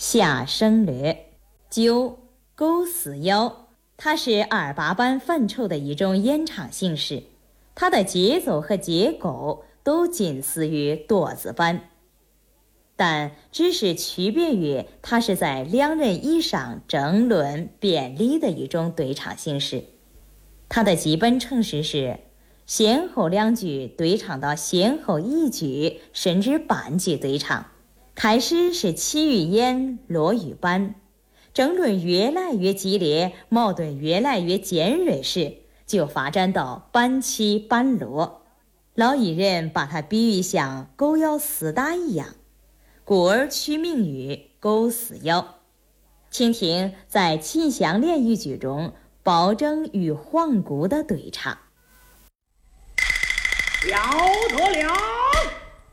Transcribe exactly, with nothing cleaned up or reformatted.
下生略。鸠，钩死腰，它是二八班范畴的一种延长姓氏，它的节奏和结构都近似于舵子班，但只是区别于它是在两人以上争论辩理的一种对唱形式。它的基本程式是先后两句对唱到先后一句甚至半句对唱，开始是起于眼，落于班，争论越来越激烈，矛盾越来越尖锐时，就发展到班起班落。老艺人把它比喻像狗咬厮打一样，故而取名于狗撕咬。请听在秦香莲一句中包拯与皇姑的对唱。 了得了。